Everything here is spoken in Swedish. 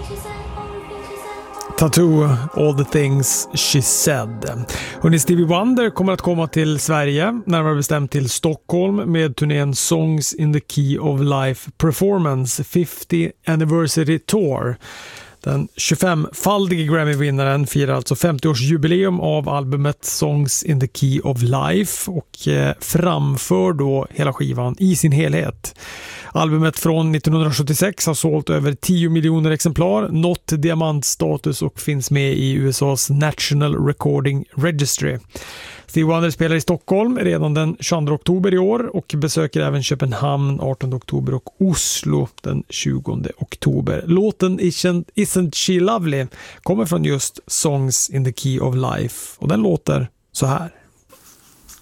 Tattoo, All the Things She Said. Och Stevie Wonder kommer att komma till Sverige, närmare bestämt till Stockholm, med turnén Songs in the Key of Life Performance 50 Anniversary Tour. Den 25-faldige Grammy-vinnaren firar alltså 50-årsjubileum av albumet Songs in the Key of Life och framför då hela skivan i sin helhet. Albumet från 1976 har sålt över 10 miljoner exemplar, nått diamantstatus och finns med i USAs National Recording Registry. Stevie Wonder spelar i Stockholm redan den 22 oktober i år och besöker även Köpenhamn 18 oktober och Oslo den 20 oktober. Låten Isn't She Lovely kommer från just Songs in the Key of Life och den låter så här.